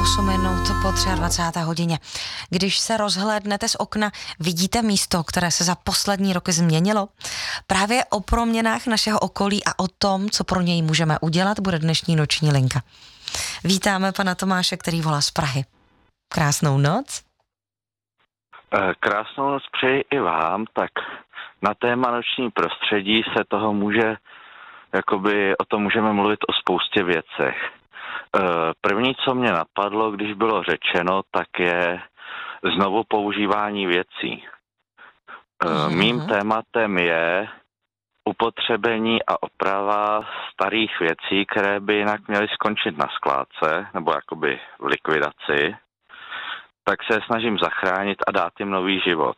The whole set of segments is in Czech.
8 minut po 23. hodině. Když se rozhlédnete z okna, vidíte místo, které se za poslední roky změnilo? Právě o proměnách našeho okolí a o tom, co pro něj můžeme udělat, bude dnešní noční linka. Vítáme pana Tomáše, který volá z Prahy. Krásnou noc. Krásnou noc přeji i vám. Tak na téma noční prostředí se toho může, o tom můžeme mluvit o spoustě věcech. První, co mě napadlo, když bylo řečeno, tak je znovu používání věcí. Mým tématem je upotřebení a oprava starých věcí, které by jinak měly skončit na skládce, nebo jakoby v likvidaci, tak se snažím zachránit a dát jim nový život.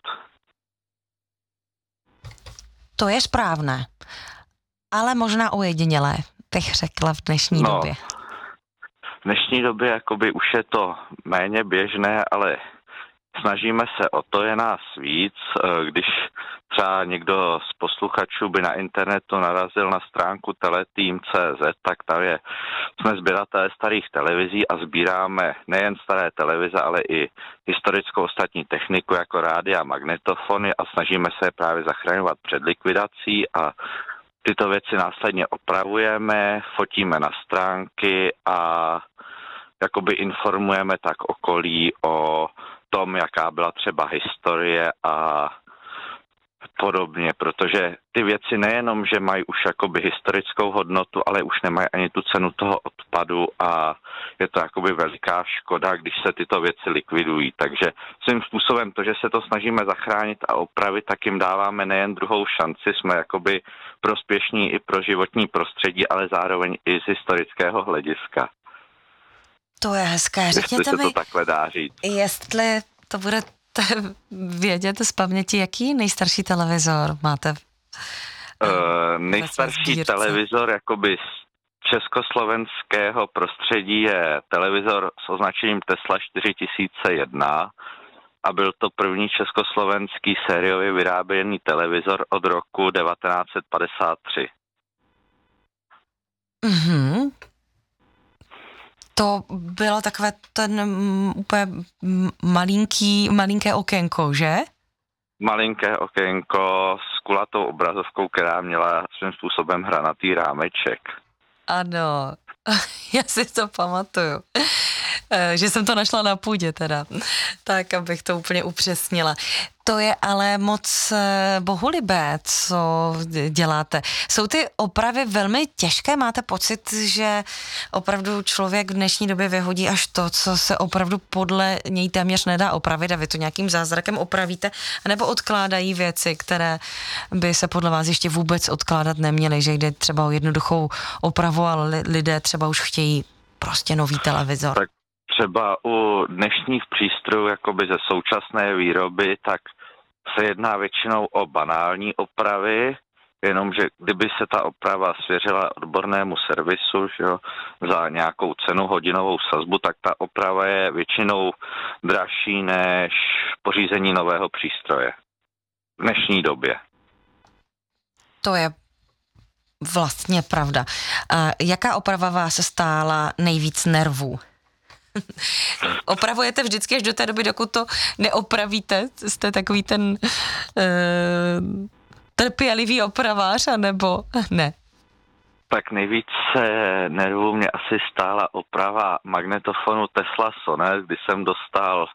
To je správné, ale možná ojedinělé, bych řekla v dnešní době. V dnešní době jakoby už je to méně běžné, ale snažíme se o to, je nás víc. Když třeba někdo z posluchačů by na internetu narazil na stránku teleteam.cz, tak tam jsme sběratelé starých televizí a sbíráme nejen staré televize, ale i historickou ostatní techniku jako rádia a magnetofony a snažíme se je právě zachraňovat před likvidací a tyto věci následně opravujeme, fotíme na stránky a jakoby informujeme tak okolí o tom, jaká byla třeba historie a podobně, protože ty věci nejenom, že mají už jakoby historickou hodnotu, ale už nemají ani tu cenu toho odpadu a je to jakoby veliká škoda, když se tyto věci likvidují. Takže svým způsobem to, že se to snažíme zachránit a opravit, tak jim dáváme nejen druhou šanci, jsme jakoby prospěšní i pro životní prostředí, ale zároveň i z historického hlediska. To je hezké. Řekněte mi, to takhle dá říct. Jestli to budete vědět z paměti, jaký nejstarší televizor máte? Nejstarší televizor jakoby z československého prostředí je televizor s označením Tesla 4001 a byl to první československý sériově vyráběný televizor od roku 1953. Mhm. To bylo takové ten úplně malinké okénko, že? Malinké okénko s kulatou obrazovkou, která měla svým způsobem hranatý rámeček. Ano, já si to pamatuju, že jsem to našla na půdě teda, tak abych to úplně upřesnila. To je ale moc bohulibé, co děláte. Jsou ty opravy velmi těžké? Máte pocit, že opravdu člověk v dnešní době vyhodí až to, co se opravdu podle něj téměř nedá opravit a vy to nějakým zázrakem opravíte? Nebo odkládají věci, které by se podle vás ještě vůbec odkládat neměly, že jde třeba o jednoduchou opravu, ale lidé třeba už chtějí prostě nový televizor? Tak třeba u dnešních přístrojů jakoby ze současné výroby, tak se jedná většinou o banální opravy, jenomže kdyby se ta oprava svěřila odbornému servisu, že jo, za nějakou cenu hodinovou sazbu, tak ta oprava je většinou dražší než pořízení nového přístroje v dnešní době. To je vlastně pravda. A jaká oprava vás stála nejvíc nervů? Opravujete vždycky až do té doby, dokud to neopravíte? Jste takový ten trpělivý opravář, anebo ne? Tak nejvíce nervů mě asi stála oprava magnetofonu Tesla Sonus, kdy jsem dostal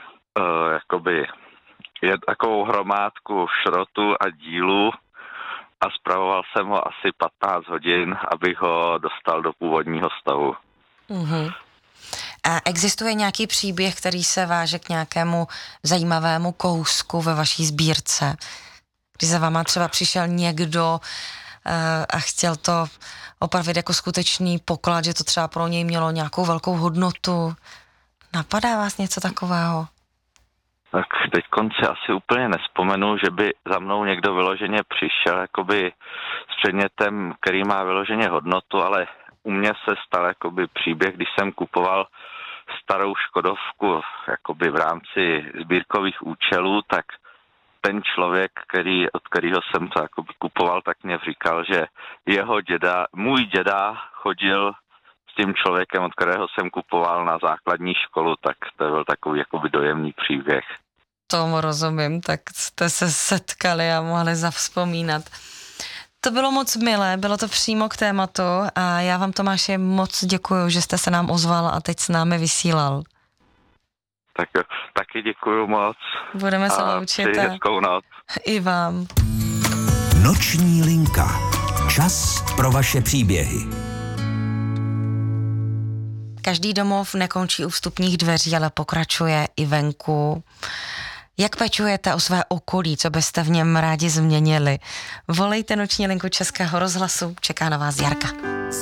takovou hromádku šrotu a dílu a spravoval jsem ho asi 15 hodin, abych ho dostal do původního stavu. Mhm. A existuje nějaký příběh, který se váže k nějakému zajímavému kousku ve vaší sbírce? Když za váma třeba přišel někdo a chtěl to opravit jako skutečný poklad, že to třeba pro něj mělo nějakou velkou hodnotu. Napadá vás něco takového? Tak teď konci asi úplně nespomenu, že by za mnou někdo vyloženě přišel jakoby s předmětem, který má vyloženě hodnotu, ale u mě se stal jakoby příběh, když jsem kupoval starou Škodovku jakoby v rámci sbírkových účelů, tak ten člověk, od kterého jsem to jakoby kupoval, tak mě říkal, že můj děda chodil s tím člověkem, od kterého jsem kupoval na základní školu, tak to byl takový jakoby dojemný příběh. Tomu rozumím, tak jste se setkali a mohli zavzpomínat. To bylo moc milé, bylo to přímo k tématu a já vám, Tomáši, moc děkuju, že jste se nám ozval a teď s námi vysílal. Tak jo, taky děkuju moc. Budeme se loučit. Přeji hezkou noc. I vám. Noční linka. Čas pro vaše příběhy. Každý domov nekončí u vstupních dveří, ale pokračuje i venku. Jak pečujete o své okolí, co byste v něm rádi změnili? Volejte noční linku Českého rozhlasu, čeká na vás Jarka.